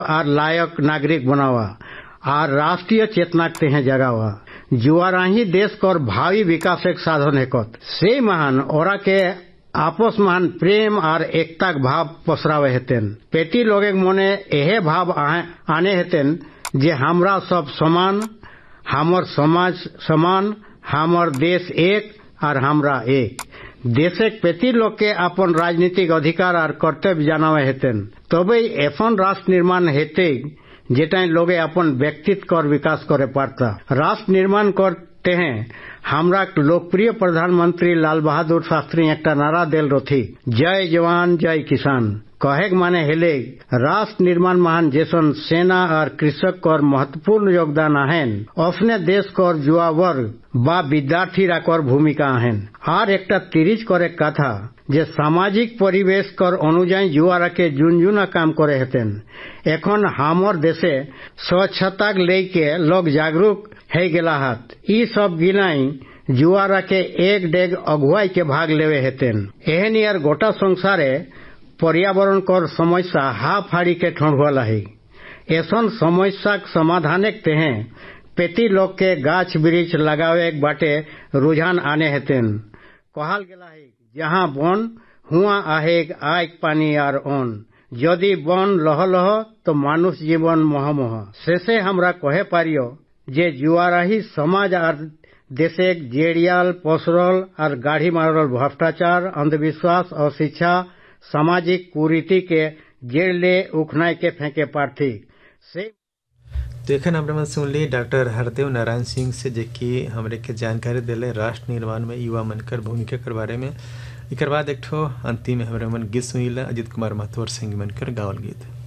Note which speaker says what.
Speaker 1: और लायक नागरिक बनावा और राष्ट्रीय चेतना ते हैं जगावा। जुआरा ही देश कर भावी विकास एक साधन हेकत से महान ओरा के आपस महान प्रेम और एकता भाव पसरावे हेतेन। पेटी लोगे मने यह भाव आने हेतेन जे हमरा सब समान, हमर समाज समान, हमर देश एक और हमरा एक। देश एक पेटी लोग के अपन राजनीतिक अधिकार और कर्तव्य जानावे हेतेन तबे एफन राष्ट्र निर्माण हेते जेटाई लोगे अपन व्यक्तित्व कर विकास करे पारता। राष्ट्र निर्माण करते हैं हमरा लोकप्रिय प्रधानमंत्री लाल बहादुर शास्त्री एक नारा देल रथी, जय जवान जय किसान। कहे माने हेले राष्ट्र निर्माण महान जैसन सेना और कृषक कर महत्वपूर्ण योगदान आहेन। अपने देश कर युवा वर्ग बा विद्यार्थी कर भूमिका आहेन। और एक तिरिज करे कथा जे सामाजिक परिवेश कर अनुजाई युवा के जुनजुना काम करे हेतेन। एखन हमर देशे स्वच्छता लेके लोग जागरूक है गेला हाथ। ई सब गिनाई जुआरा के एक डेग अगुवाई के भाग लेवे हेतेन। एहन यार गोटा संसारे पर्यावरण कर समस्या हा फाड़ी के ठंडुआला है। ऐसन समस्या समाधान हैं पेटी लोग के गाछ वृक्ष लगावे एक बाटे रुझान आने हेतेन। कहल गेला है जहाँ बन हुआ आहेग आग पानी और ओन, यदि बन लह लह तो मानुष जीवन मोह मोह। शेषे हमरा कहे पारियो जे जुआरा ही समाज और देशे जेड़ियाल पसरल और गाढ़ी मारल भ्रष्टाचार, अंधविश्वास और शिक्षा सामाजिक कुरीति के जेड़ ले उखनाई के फेंके पार्थी से।
Speaker 2: देखें हमरे मन सुन ली डॉक्टर हरदेव नारायण सिंह से जेकि हमरे के जानकारी दिले राष्ट्र निर्माण में युवा मनकर भूमिका के बारे में। एक बाद एक ठो अंतिम हमरे मन गीत सुनीला अजित कुमार महतो और सिंह मनकर गावल गीत।